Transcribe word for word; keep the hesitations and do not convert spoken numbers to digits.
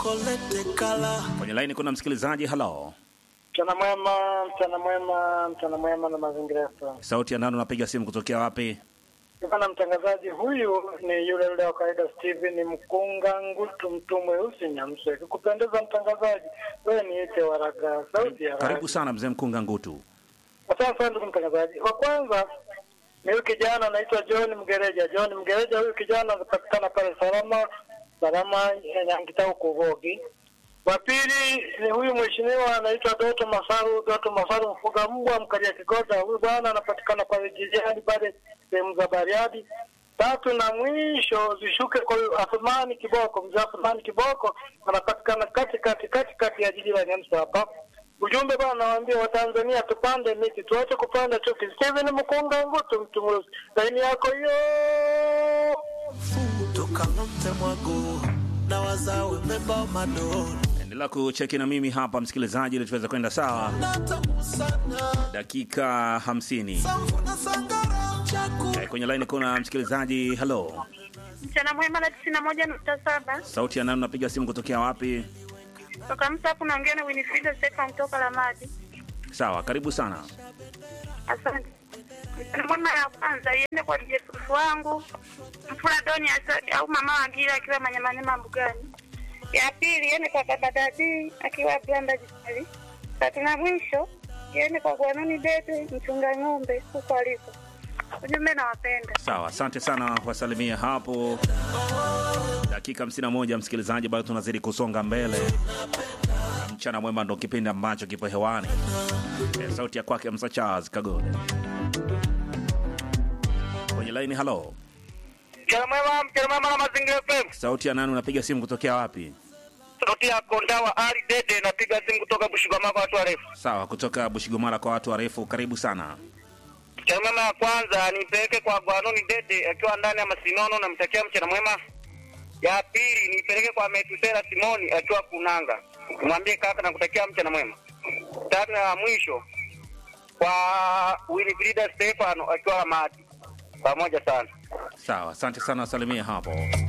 Kwenye line kuna msikilizaji. Hello. Mchana mwema, mchana mwema, mchana mwema na mazingira yetu. Sauti ya nani, unapiga simu kutokea wapi? Bwana mtangazaji, huyu ni yule yule wa kawaida Steven Mkunga Ngutu, mtu mweusi Nyamswe. Kupendeza mtangazaji, wewe niite Waraga. Sauti ya Karibu sana mzee Mkunga Ngutu. Asante sana ndugu mtangazaji. Wa kwanza ni huyu kijana anaitwa John Mgereja. John Mgereja, huyu kijana anapatikana pale Salama, Salama Nyangitau Kuvogi. Wa pili ni huyu mheshimiwa anaitwa Doto Masaru, Doto Masaru mfuga mbwa mkalia Kigoda. Huyu bwana anapatikana pale jijini pale sehemu za Bariadi. Tatu na mwisho zishuke kwa Athmani Kiboko, mzee Athmani Kiboko anapatikana kati kati kati kati ya jiji la Nyamsa hapa. Ujumbe bwana, nawaambia Watanzania tupande miti, tuache kupanda chuki. Steven Mkunga Ngutu, mtu mweusi. Laini yako hiyo. Toka mte mwago na wazawe mbeba madoro. Endelea kucheki na mimi hapa msikilizaji, ili tuweze kwenda sawa. Dakika hamsini. Kwenye line kuna msikilizaji. Hello. Mchana mwema na tisini na moja nukta saba. Sauti ya nani, unapiga simu kutokea wapi? Toka Msapu naongea na Winifrida Stefan kutoka Lamadi. Sawa, karibu sana. Asante. Mchana mwema ya kwanza iende kwa Jesufu wangu Mfula Doni au mama Wangira akiwa Manyamanyama Mbugani. Ya pili iende kwa baba Dadi akiwa Blanda Jisali. Tatu na mwisho iende kwa Gwanoni Dede mchunga ng'ombe huko aliko. Ujumbe na wapenda. Sawa, asante sana, wasalimia hapo. Dakika hamsini na moja msikilizaji, bado tunazidi kusonga mbele. Mchana mwema ndo kipindi ambacho kipo hewani. E, sauti ya kwake Msa Charles Kagode. Kwenye line. Hello. Mchana mwema, mchana mwema na mazingira F M. Sauti ya nani, unapiga simu kutokea wapi? Sauti ya Kondawa Ali Dede, napiga simu kutoka Bushigomara kwa watu warefu. Sawa, kutoka Bushigomara kwa watu warefu, karibu sana. Mchana mwema ya kwanza nipeleke kwa Gwanoni Dede akiwa ndani ya Masinono, na mtakia mchana mwema. Ya pili nipeleke kwa Metusela Simoni akiwa Kunanga, mwambie kaka na kutakia mchana mwema. Tatu na mwisho kwa Winifrida Stefano akiwa Lamadi. Pamoja sana. Sawa, asante sana, wasalimia hapo.